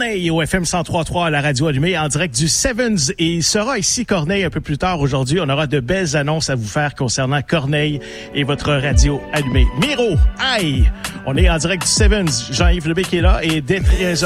Corneille au FM 103.3 à la radio allumée en direct du Sevens. Et il sera ici Corneille un peu plus tard aujourd'hui. On aura de belles annonces à vous faire concernant Corneille et votre radio allumée. Miro, aïe! On est en direct du Sevens. Jean-Yves Lebé qui est là et dès 13h.